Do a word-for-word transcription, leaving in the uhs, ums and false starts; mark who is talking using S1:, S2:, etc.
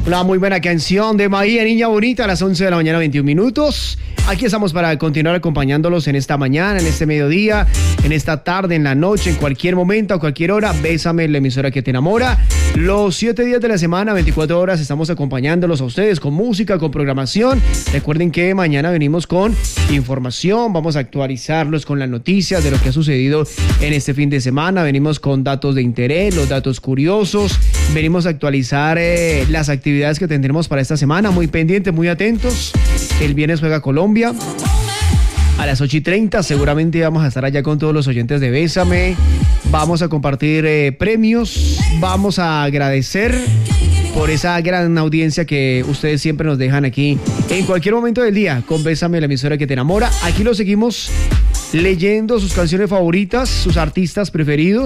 S1: Una muy buena canción de María Niña Bonita a las once de la mañana, veintiún minutos. Aquí estamos para continuar acompañándolos en esta mañana, en este mediodía, en esta tarde, en la noche, en cualquier momento, a cualquier hora. Bésame, la emisora que te enamora. Los siete días de la semana, veinticuatro horas, estamos acompañándolos a ustedes con música, con programación. Recuerden que mañana venimos con información, vamos a actualizarlos con las noticias de lo que ha sucedido en este fin de semana. Venimos con datos de interés, los datos curiosos. Venimos a actualizar eh, las actividades que tendremos para esta semana. Muy pendientes, muy atentos. El viernes juega Colombia a las ocho y treinta. Seguramente vamos a estar allá con todos los oyentes de Bésame. Vamos a compartir eh, premios. Vamos a agradecer por esa gran audiencia que ustedes siempre nos dejan aquí en cualquier momento del día con Bésame, la emisora que te enamora. Aquí lo seguimos leyendo sus canciones favoritas, sus artistas preferidos.